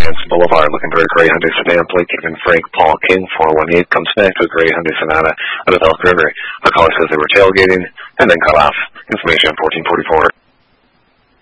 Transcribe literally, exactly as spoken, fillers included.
Manson Boulevard, looking for a gray Hyundai sedan, plate keeping Frank Paul King, four one eight, comes back to a gray Hyundai Sonata out of Elk River. The caller says they were tailgating and then cut off. Information on fourteen forty-four.